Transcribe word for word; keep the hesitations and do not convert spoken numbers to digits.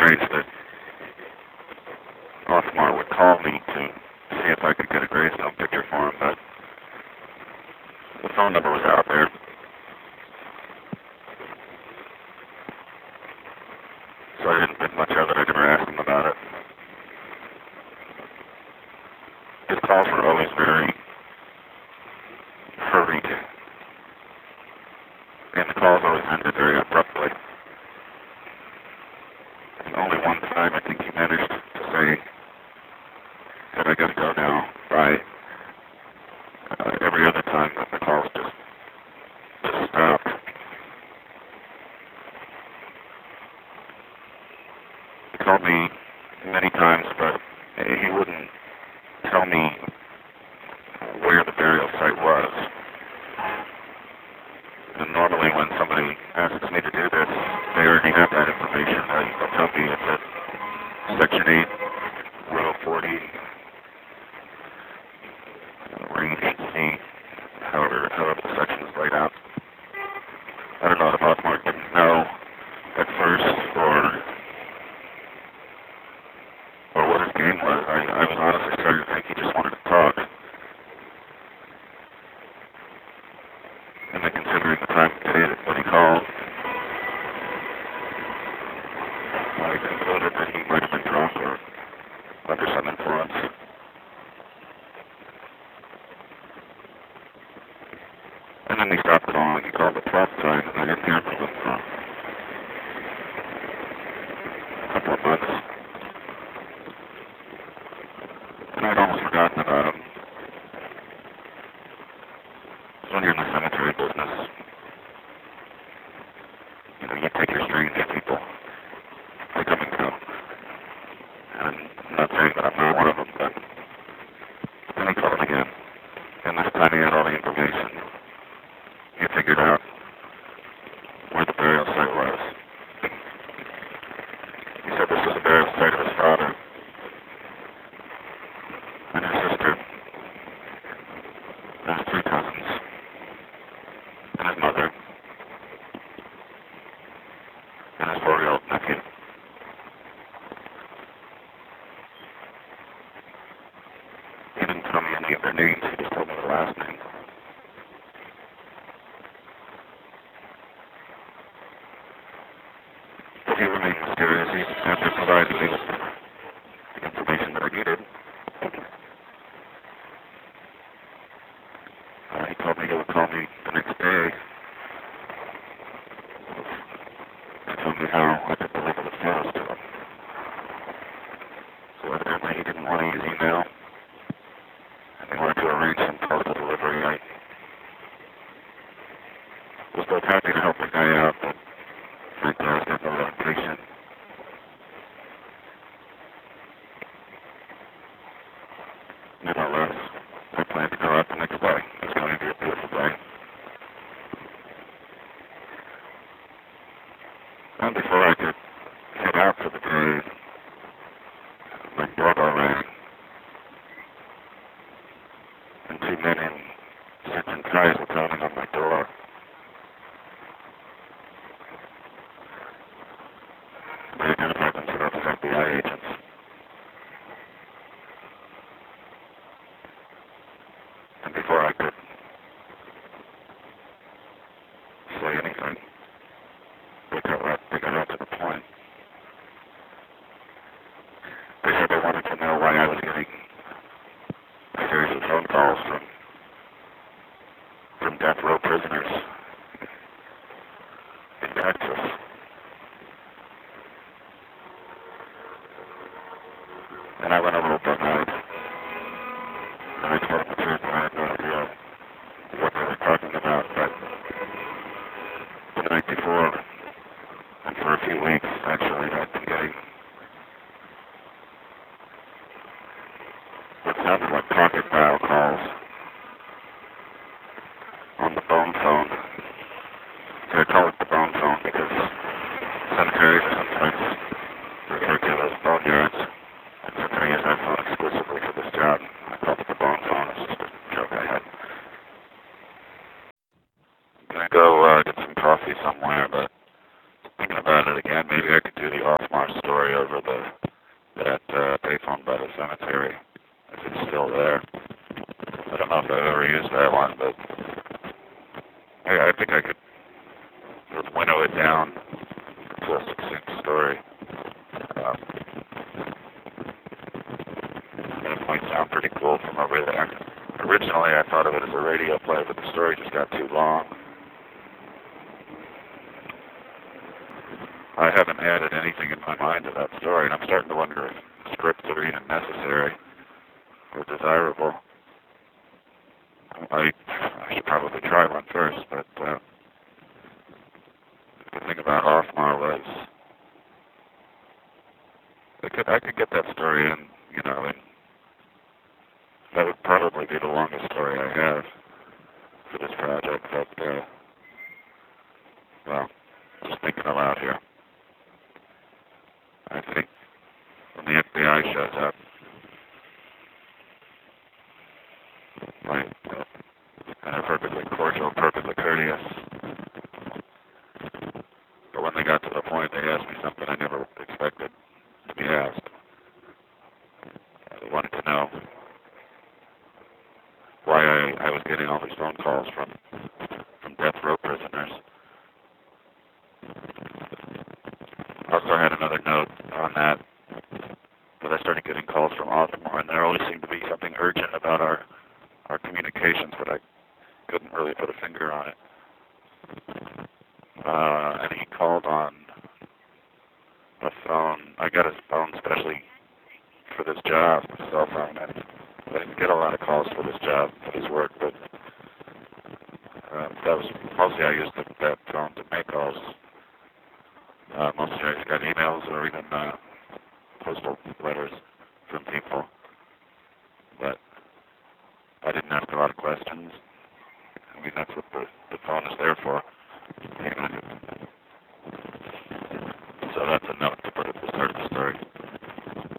nice that Othmar would call me to see if I could get a gravestone picture for him, but the phone number was out there. So I didn't think much of it. I never asked him about it. His calls were always very hurried, and the calls always ended very abruptly. And only one time I think he managed to say that I gotta go now. Bye. Uh, every other time the calls just, just stopped. He called me many times, but he wouldn't tell me where the burial site was. And normally when somebody asks me to do this, they already have that information. They'll tell me it's at Section eight, Row forty, uh, Range C, however, however the section is laid out. I don't know if Othmar didn't know at first, or or what his game was. I, I was honestly starting to think he just wanted to talk. And then considering the time of day that he called, I concluded that he might have been drunk or under some influence. And then he stopped calling. He called the twelfth time, and I didn't hear from him for a couple of months. And I'd almost forgotten about him. When you're in the cemetery business, you know, you take your strange people. They come and go. And I'm not saying that I'm not one of them, but then he called again. And this time he had all the information. He figured out where the burial site was. He said this was the burial site of his father and his sister and his three cousins and his mother and his four-year-old nephew. He didn't tell me any of their names, he just told me the last name. But he remained mysterious. He after provided me with the information that I needed. Uh, he told me he would call me the next day to tell me how I could deliver the photos to him. So evidently he didn't want to use email, and he wanted to arrange some postal delivery. I was both happy to help the guy out, but frankly I was getting a little impatient. Nevertheless, I planned to go out the next day. It was going to be a beautiful day. And before I could head out for the day, my doorbell rang, and two men in suits and ties were pounding on my door. They identified themselves as F B I agents. And before I could say anything, they got right, they got right to the point. They said they wanted to know why I was getting a series of phone calls from from death row prisoners in Texas. And I went a little bug-eyed. And I told them the truth, and I had no idea what they were talking about, but the night before, and for a few weeks, actually, I'd been getting what sounded like pocket dial calls on the bone phone. So I call it the bone phone because cemeteries are sometimes referred to as boneyards, and since I use that phone exclusively for this job, I called it the bone phone. It's just a joke I had. I'm gonna go uh, get some coffee somewhere, but thinking about it again, maybe I could do the Othmar's story over the that uh, payphone by the cemetery, if it's still there. I don't know if I've ever used that one, but I, I think I could sort of winnow it down to a succinct story. Um, and it might sound pretty cool from over there. Originally, I thought of it as a radio play, but the story just got too long. I haven't added anything in my mind to that story, and I'm starting to wonder if scripts are even necessary or desirable. I, I should probably try one first, but uh, the thing about Othmar was I could I could get that story in, you know, and that would probably be the longest story I have for this project. But uh, well, just thinking aloud here. I think when the F B I shows up, right, uh, and they're perfectly cordial, perfectly courteous. But when they got to the point, they asked me something I never expected to be asked. They wanted to know why I, I was getting all these phone calls from from death row prisoners. Also, I had another note on that, that I started getting calls from Othmar, and there always seemed to be something urgent about our, our communications, but I couldn't really put a finger on it. Uh, and he called on a phone. I got his phone specially for this job, a cell phone, and I didn't get a lot of calls for this job, for his work, but uh, that was mostly I used the, that phone to make calls. Uh, mostly I just got emails or even uh, postal letters from people, but I didn't ask a lot of questions. I mean, that's what the, the phone is there for. So that's a note.